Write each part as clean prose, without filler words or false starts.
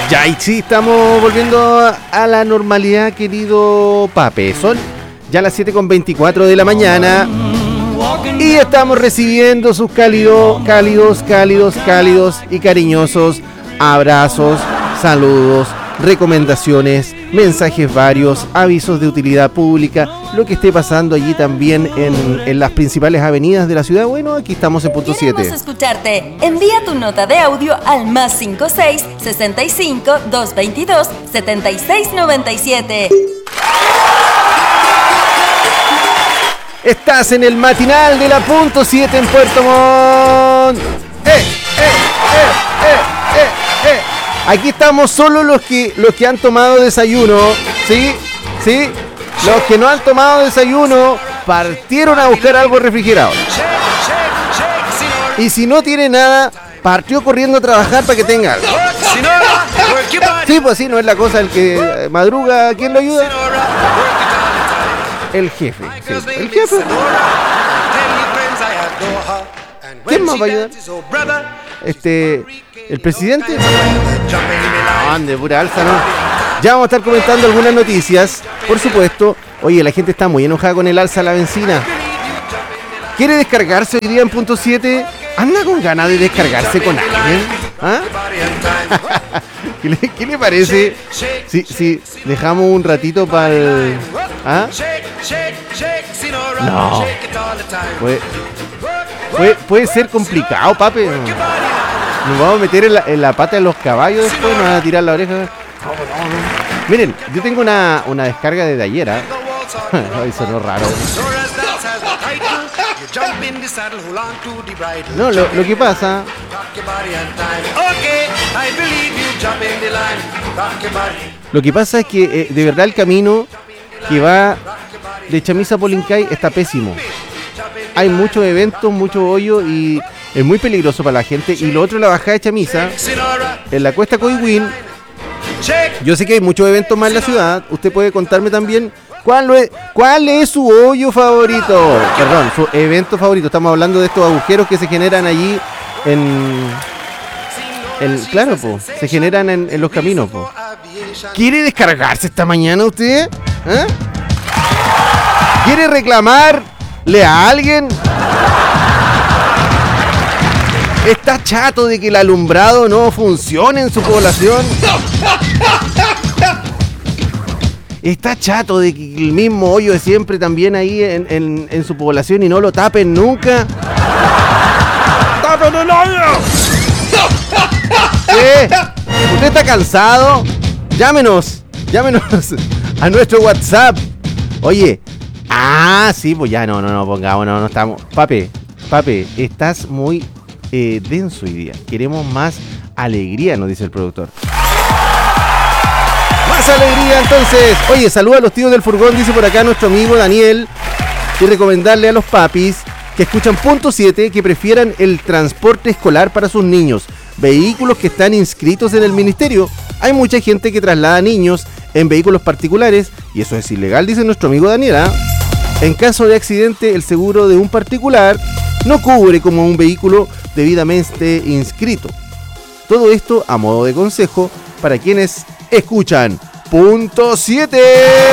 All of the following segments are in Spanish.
Ya, y sí, estamos volviendo a la normalidad, querido Pape. Son ya las 7:24 de la mañana y estamos recibiendo sus cálidos y cariñosos abrazos, saludos, recomendaciones, mensajes varios, avisos de utilidad pública, lo que esté pasando allí también en las principales avenidas de la ciudad. Bueno, aquí estamos en punto 7. Queremos escucharte. Envía tu nota de audio al +56 65 222 7697. Estás en el matinal de la punto 7 en Puerto Montt. Aquí estamos solo los que han tomado desayuno, ¿sí? Los que no han tomado desayuno partieron a buscar algo refrigerado. Y si no tiene nada, partió corriendo a trabajar para que tenga algo. Sí, pues sí, no es la cosa el que madruga, ¿quién lo ayuda? El jefe. Sí, el jefe. ¿Quién más va a ayudar? ¿El presidente? No, ande, pura alza, ¿no? Ya vamos a estar comentando algunas noticias, por supuesto. Oye, la gente está muy enojada con el alza a la benzina. ¿Quiere descargarse hoy día en punto 7? ¿Anda con ganas de descargarse con alguien? ¿Ah? ¿Qué le parece si dejamos un ratito para el... ¿Ah? No. Puede ser complicado, papi. Nos vamos a meter en la pata de los caballos después, nos van a tirar la oreja. No. Miren, yo tengo una descarga de ayer, ¿eh? Ay, sonó raro. No, lo que pasa... Lo que pasa es que de verdad el camino que va de Chamisa a Polincay está pésimo. Hay muchos eventos, mucho hoyo y es muy peligroso para la gente. Y lo otro, la bajada de Chamisa, en la cuesta Coihuín. Yo sé que hay muchos eventos más en la ciudad. Usted puede contarme también cuál es su hoyo favorito. Perdón, su evento favorito. Estamos hablando de estos agujeros que se generan allí claro, se generan en los caminos, po. ¿Quiere descargarse esta mañana usted? ¿Eh? ¿Quiere reclamarle a alguien? ¿Está chato de que el alumbrado no funcione en su población? ¿Está chato de que el mismo hoyo de siempre también ahí en su población y no lo tapen nunca? ¡Tapen el hoyo! ¿Usted está cansado? Llámenos a nuestro WhatsApp. Oye, sí, pues ya no pongamos, no estamos. Pape, estás muy denso hoy día. Queremos más alegría, nos dice el productor. Más alegría, entonces. Oye, saluda a los tíos del furgón, dice por acá nuestro amigo Daniel. Y recomendarle a los papis que escuchan punto 7 que prefieran el transporte escolar para sus niños. Vehículos que están inscritos en el ministerio. Hay mucha gente que traslada niños en vehículos particulares y eso es ilegal, dice nuestro amigo Daniela. En caso de accidente, el seguro de un particular no cubre como un vehículo debidamente inscrito. Todo esto a modo de consejo para quienes escuchan punto 7.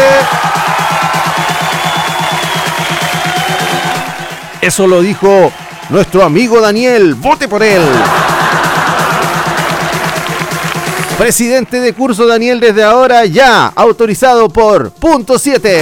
Eso lo dijo nuestro amigo Daniel. ¡Vote por él! Presidente de curso Daniel desde ahora ya autorizado por punto 7.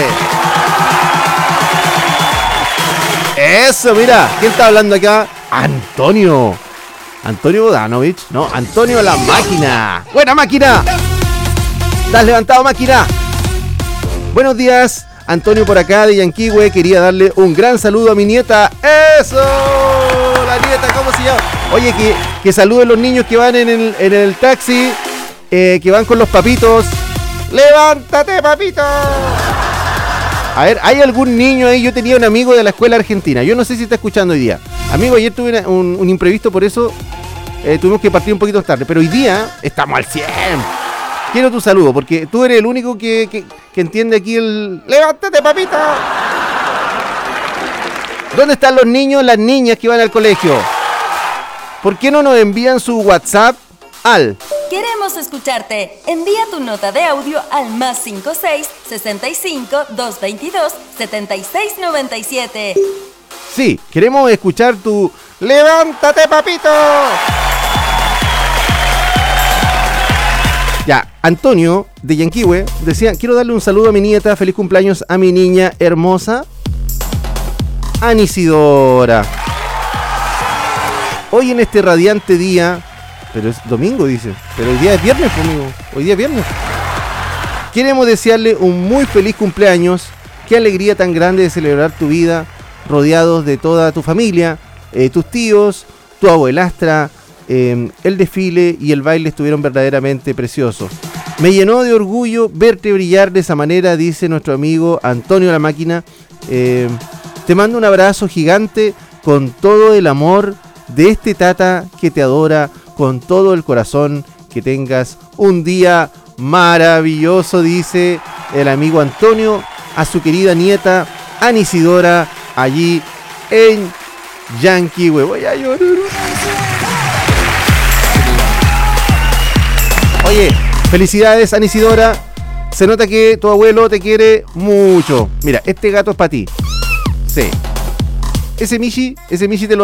Eso, mira, ¿quién está hablando acá? Antonio Bodanovich, no, Antonio la máquina. ¡Buena máquina! ¿Estás levantado, máquina? Buenos días, Antonio por acá de Yanquihue. Quería darle un gran saludo a mi nieta. ¡Eso! La nieta, ¿cómo se llama? Oye, que saluden los niños que van en el taxi. Que van con los papitos. ¡Levántate, papito! A ver, ¿hay algún niño ahí? Yo tenía un amigo de la escuela argentina. Yo no sé si está escuchando hoy día. Amigo, ayer tuve un imprevisto, por eso tuvimos que partir un poquito tarde. Pero hoy día estamos al 100. Quiero tu saludo, porque tú eres el único que entiende aquí el... ¡Levántate, papito! ¿Dónde están los niños, las niñas que van al colegio? ¿Por qué no nos envían su WhatsApp al... Queremos escucharte. Envía tu nota de audio al +56 65 222 7697. Sí, queremos escuchar tu ¡levántate, papito! Ya, Antonio de Yanquihue decía, quiero darle un saludo a mi nieta, feliz cumpleaños a mi niña hermosa, Anisidora. Hoy en este radiante día, pero es domingo dice, pero hoy día es viernes conmigo, hoy día es viernes. Queremos desearle un muy feliz cumpleaños, qué alegría tan grande de celebrar tu vida, rodeados de toda tu familia, tus tíos, tu abuelastra. El desfile y el baile estuvieron verdaderamente preciosos. Me llenó de orgullo verte brillar de esa manera, dice nuestro amigo Antonio La Máquina. Te mando un abrazo gigante con todo el amor de este tata que te adora con todo el corazón. Que tengas un día maravilloso, dice el amigo Antonio a su querida nieta Anisidora allí en Yanquihue. Voy a llorar. Oye, felicidades Anisidora. Se nota que tu abuelo te quiere mucho. Mira, este gato es para ti. Sí. Ese Michi te lo